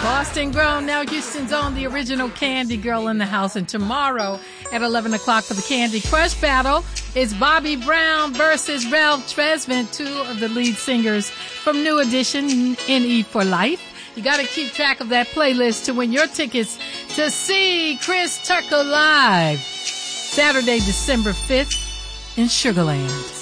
Boston grown, now Houston's own, the original Candy Girl in the house. And tomorrow at 11 o'clock for the Candy Crush battle is Bobby Brown versus Ralph Tresvant, two of the lead singers from New Edition, NE for Life. You got to keep track of that playlist to win your tickets to see Chris Tucker live Saturday, December 5th in Sugarland.